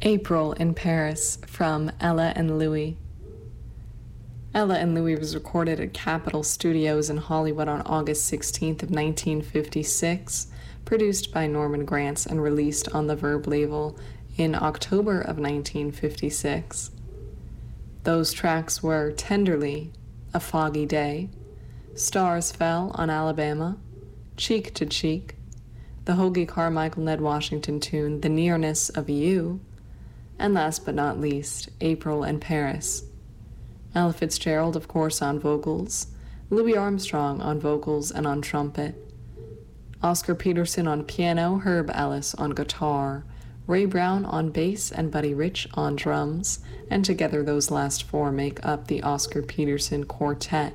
April in Paris from Ella and Louie. Ella and Louie was recorded at Capitol Studios in Hollywood on August 16th of 1956, produced by Norman Granz and released on the Verb label in October of 1956. Those tracks were Tenderly, A Foggy Day, Stars Fell on Alabama, Cheek to Cheek, the Hoagie Carmichael Ned Washington tune The Nearness of You, and last but not least, April in Paris. Ella Fitzgerald, of course, on vocals, Louis Armstrong on vocals and on trumpet, Oscar Peterson on piano, Herb Ellis on guitar, Ray Brown on bass, and Buddy Rich on drums, and together those last four make up the Oscar Peterson Quartet.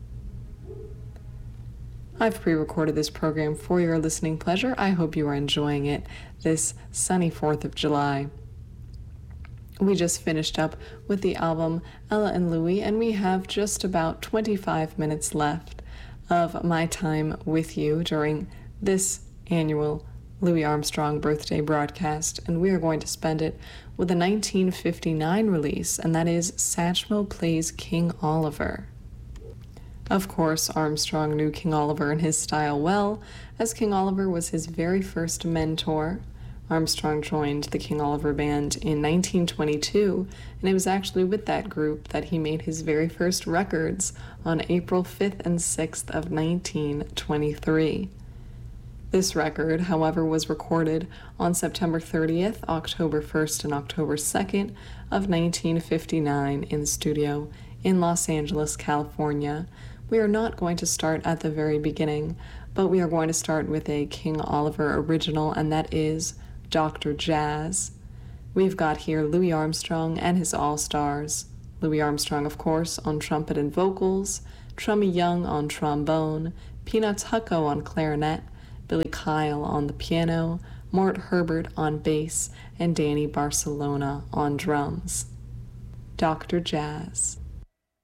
I've pre-recorded this program for your listening pleasure. I hope you are enjoying it this sunny 4th of July. We just finished up with the album Ella and Louie, and we have just about 25 minutes left of my time with you during this annual Louis Armstrong birthday broadcast, and we are going to spend it with a 1959 release, and that is Satchmo Plays King Oliver. Of course, Armstrong knew King Oliver and his style well, as King Oliver was his very first mentor. Armstrong joined the King Oliver Band in 1922, and it was actually with that group that he made his very first records on April 5th and 6th of 1923. This record, however, was recorded on September 30th, October 1st, and October 2nd of 1959 in the studio in Los Angeles, California. We are not going to start at the very beginning, but we are going to start with a King Oliver original, and that is Dr. Jazz. We've got here Louis Armstrong and his all-stars. Louis Armstrong, of course, on trumpet and vocals, Trummy Young on trombone, Peanuts Hucko on clarinet, Billy Kyle on the piano, Mort Herbert on bass, and Danny Barcelona on drums. Dr. Jazz.